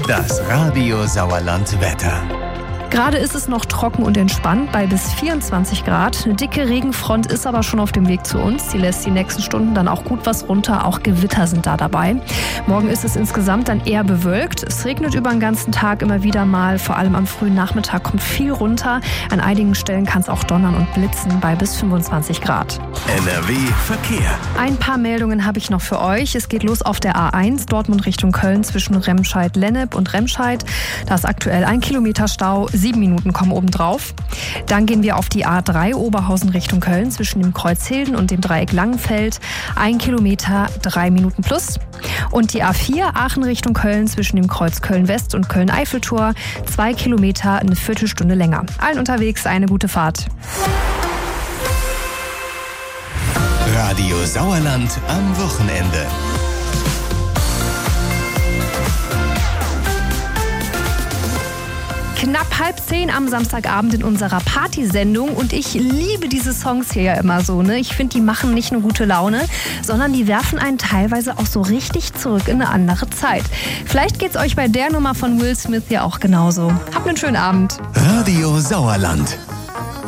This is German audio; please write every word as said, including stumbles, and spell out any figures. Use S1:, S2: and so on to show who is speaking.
S1: Das Radio Sauerland Wetter.
S2: Gerade ist es noch trocken und entspannt bei bis vierundzwanzig Grad. Eine dicke Regenfront ist aber schon auf dem Weg zu uns. Die lässt die nächsten Stunden dann auch gut was runter. Auch Gewitter sind da dabei. Morgen ist es insgesamt dann eher bewölkt. Es regnet über den ganzen Tag immer wieder mal. Vor allem am frühen Nachmittag kommt viel runter. An einigen Stellen kann es auch donnern und blitzen bei bis fünfundzwanzig Grad.
S1: N R W Verkehr.
S2: Ein paar Meldungen habe ich noch für euch. Es geht los auf der A eins, Dortmund Richtung Köln zwischen Remscheid-Lennep und Remscheid. Da ist aktuell ein Kilometer Stau. Sieben Minuten kommen obendrauf. Dann gehen wir auf die A drei Oberhausen Richtung Köln zwischen dem Kreuz Hilden und dem Dreieck Langenfeld. Ein Kilometer, drei Minuten plus. Und die A vier Aachen Richtung Köln zwischen dem Kreuz Köln-West und Köln-Eiffeltor. Zwei Kilometer, eine Viertelstunde länger. Allen unterwegs eine gute Fahrt.
S1: Radio Sauerland am Wochenende.
S2: Knapp halb zehn am Samstagabend in unserer Partysendung und ich liebe diese Songs hier ja immer so, ne? Ich finde, die machen nicht nur gute Laune, sondern die werfen einen teilweise auch so richtig zurück in eine andere Zeit. Vielleicht geht's euch bei der Nummer von Will Smith ja auch genauso. Habt einen schönen Abend.
S1: Radio Sauerland.